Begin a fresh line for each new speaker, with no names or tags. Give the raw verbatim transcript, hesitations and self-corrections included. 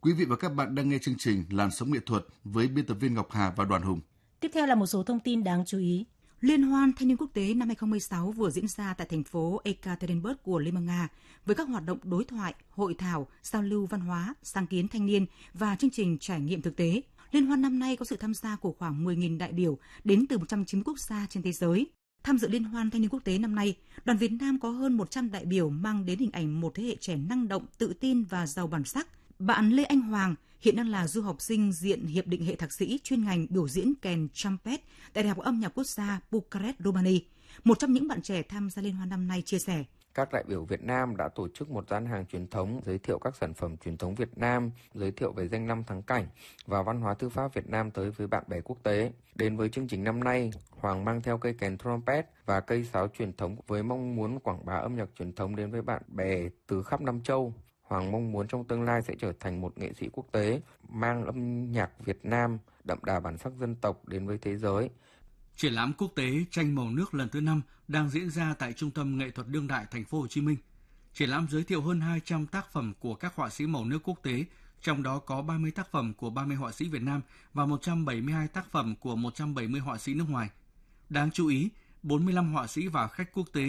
Quý vị và các bạn đang nghe chương trình Làn sóng nghệ thuật với biên tập viên Ngọc Hà và Đoàn Hùng.
Tiếp theo là một số thông tin đáng chú ý.
Liên hoan Thanh niên quốc tế năm hai không một sáu vừa diễn ra tại thành phố Ekaterinburg của Liên bang Nga với các hoạt động đối thoại, hội thảo, giao lưu văn hóa, sáng kiến thanh niên và chương trình trải nghiệm thực tế. Liên hoan năm nay có sự tham gia của khoảng mười nghìn đại biểu đến từ một trăm chín mươi quốc gia trên thế giới. Tham dự Liên hoan Thanh niên quốc tế năm nay, đoàn Việt Nam có hơn một trăm đại biểu mang đến hình ảnh một thế hệ trẻ năng động, tự tin và giàu bản sắc. Bạn Lê Anh Hoàng hiện đang là du học sinh diện hiệp định hệ thạc sĩ chuyên ngành biểu diễn kèn trumpet tại Đại học Âm nhạc Quốc gia Bucharest, Romania. Một trong những bạn trẻ tham gia liên hoan năm nay chia sẻ.
Các đại biểu Việt Nam đã tổ chức một gian hàng truyền thống, giới thiệu các sản phẩm truyền thống Việt Nam, giới thiệu về danh lam thắng cảnh và văn hóa thư pháp Việt Nam tới với bạn bè quốc tế. Đến với chương trình năm nay, Hoàng mang theo cây kèn trumpet và cây sáo truyền thống với mong muốn quảng bá âm nhạc truyền thống đến với bạn bè từ khắp Nam châu. Hoàng mong muốn trong tương lai sẽ trở thành một nghệ sĩ quốc tế, mang âm nhạc Việt Nam đậm đà bản sắc dân tộc đến với thế giới.
Triển lãm quốc tế tranh màu nước lần thứ năm đang diễn ra tại Trung tâm Nghệ thuật Đương đại Thành phố Hồ Chí Minh. Triển lãm giới thiệu hơn hai trăm tác phẩm của các họa sĩ màu nước quốc tế, trong đó có ba mươi tác phẩm của ba mươi họa sĩ Việt Nam và một trăm bảy mươi hai tác phẩm của một trăm bảy mươi họa sĩ nước ngoài. Đáng chú ý, bốn mươi lăm họa sĩ và khách quốc tế